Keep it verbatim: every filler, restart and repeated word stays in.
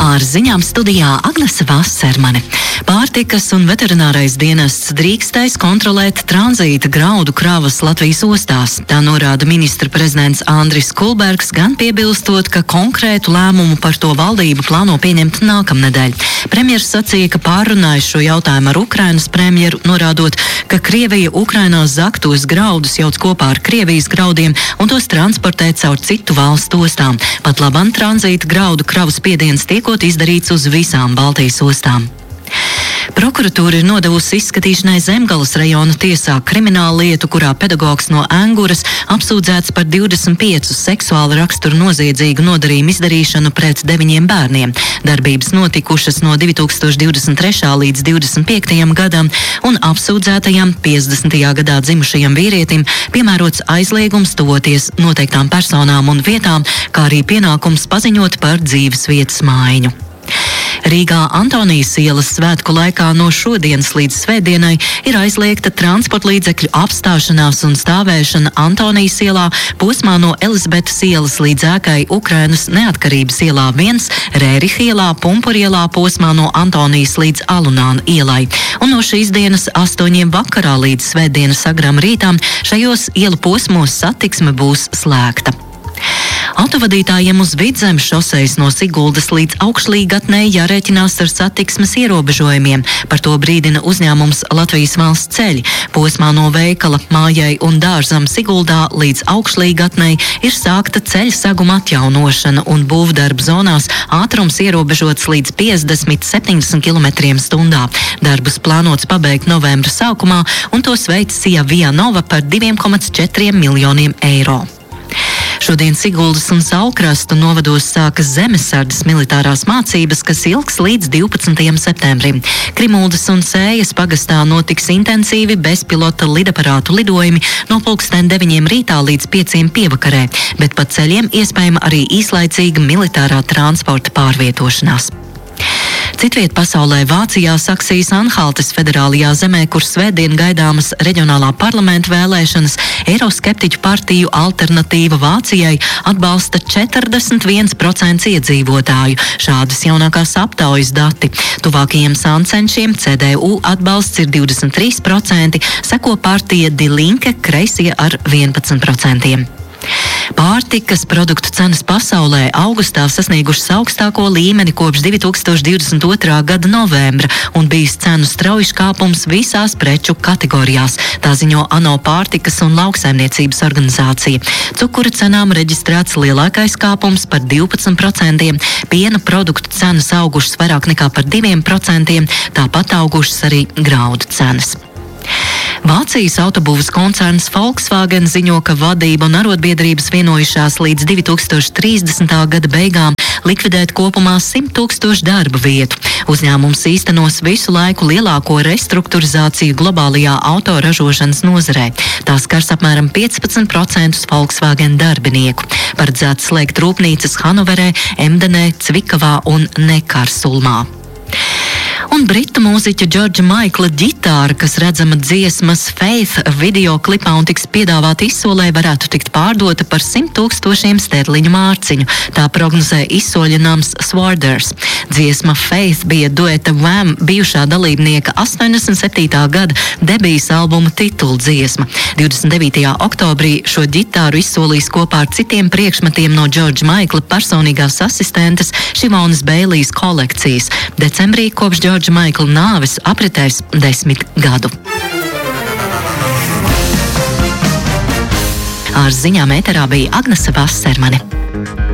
Ar ziņām studijā Agnese Vassermane. Pārtikas un veterinārais dienests drīkstēs kontrolēt tranzīta graudu kravas Latvijas ostās. Tā norāda ministra prezidents Andris Kulbergs, gan piebilstot, ka konkrētu lēmumu par to valdība plāno pieņemt nākamnedēļ. Premjers sacīja, ka pārrunājis šo jautājumu ar Ukrainas premjeru, norādot, ka Krievija Ukrainā zaktos graudus jauc kopā ar Krievijas graudiem un tos transportē caur citu valstu ostām. Pat labam tranzīta graudu kravas spiediens tiekot izdarīts uz visām Baltijas ostām. Prokuratūra ir nodevusi izskatīšanai Zemgalas rajona tiesā kriminālu lietu, kurā pedagogs no Enguras apsūdzēts par divdesmit piecu seksuāla rakstura noziedzīgu nodarījumu izdarīšanu pret deviņiem bērniem. Darbības notikušas no divi tūkstoši divdesmit trešā līdz divdesmit piektajam gadam, un apsūdzētajam piecdesmitajā gadā dzimušajam vīrietim piemērots aizliegums tuvoties noteiktām personām un vietām, kā arī pienākums paziņot par dzīves vietas maiņu. Rīgā Antonijas ielas svētku laikā no šodienas līdz svētdienai ir aizliegta transporta līdzekļu apstāšanās un stāvēšana Antonijas ielā posmā no Elizabetes ielas līdz ēkai Ukrainas neatkarības ielā viens, Rēriha ielā, Pumpura ielā posmā no Antonijas līdz Alunāna ielai. Un no šīs dienas astoņiem vakarā līdz svētdienas agram rītām šajos ielu posmos satiksme būs slēgta. Autovadītājiem uz Vidzemes šosejas no Siguldas līdz Augšlīgatnei jārēķinās ar satiksmes ierobežojumiem. Par to brīdina uzņēmums Latvijas valsts ceļi. Posmā no veikala, mājai un dārzam Siguldā līdz Augšlīgatnei ir sākta ceļa seguma atjaunošana un būvdarbu zonās ātrums ierobežots līdz piecdesmit līdz septiņdesmit kilometriem stundā. Darbus plānots pabeigt novembra sākumā un tos veic Sija Via Nova par diviem komats četriem miljoniem eiro. Šodien Siguldas un Saulkrastu novados sākas zemesardzes militārās mācības, kas ilgs līdz divpadsmitajam septembrim. Krimuldas un Sējas pagastā notiks intensīvi bezpilota lidaparātu lidojumi no pulksten deviņiem rītā līdz pieciem pievakarē, bet pa ceļiem iespējama arī īslaicīga militārā transporta pārvietošanās. Citviet pasaulē Vācijā Saksijas Anhaltes federālajā zemē, kur svētdien gaidāmas reģionālā parlamenta vēlēšanas, eiroskeptiķu partiju Alternatīva Vācijai atbalsta četrdesmit viens procents iedzīvotāju. Šādas jaunākās aptaujas dati. Tuvākajiem sāncenšiem C D U atbalsts ir divdesmit trīs procenti, seko partija Die Linke kreisie ar vienpadsmit procentiem. Pārtikas produktu cenas pasaulē augustā sasniegušas augstāko līmeni kopš divi tūkstoši divdesmit otrā gada novembra un bijis cenu strauji kāpums visās preču kategorijās. Tā ziņo ANO pārtikas un lauksaimniecības organizācija. Cukura cenām reģistrēts lielākais kāpums par divpadsmit procentiem, piena produktu cenas augušas vairāk nekā par diviem procentiem, tāpat augušas arī graudu cenas. Vācijas autobūvas koncerns Volkswagen ziņo, ka vadība un arotbiedrības vienojušās līdz divi tūkstoši trīsdesmitā gada beigām likvidēt kopumā simt tūkstošu darba vietu. Uzņēmums īstenos visu laiku lielāko restruktūrizāciju globālajā autoražošanas nozarē. Tā skars apmēram piecpadsmit procentus Volkswagen darbinieku. Paredzēts slēgt rūpnīcas Hanoverē, Emdenē, Cvikavā un Nekarsulmā. Un britu mūziķa Džordža Maikla ģitāra, kas redzama dziesmas Faith video klipā un tiks piedāvāta izsolē, varētu tikt pārdota par simt tūkstošiem sterliņu mārciņu. Tā prognozē izsoļināms Swarders. Dziesma Faith bija dueta Wham bijušā dalībnieka astoņdesmit septītā gada debijas albuma titula dziesma. divdesmit devītajā oktobrī šo ģitāru izsolīs kopā ar citiem priekšmetiem no Džordža Maikla personīgās asistentes Šivonas Beilijas kolekcijas. Decembrī kopš Džordža Maikla nāves apritēs desmit gadu. Ar ziņām ēterā bija Agnese Vassermane.